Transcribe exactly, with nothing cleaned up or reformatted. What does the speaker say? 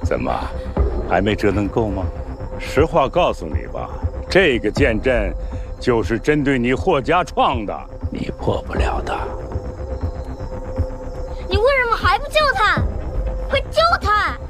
怎么，还没折腾够吗？实话告诉你吧，这个剑阵就是针对你霍家创的，你破不了的。 你为什么还不救他？快救他！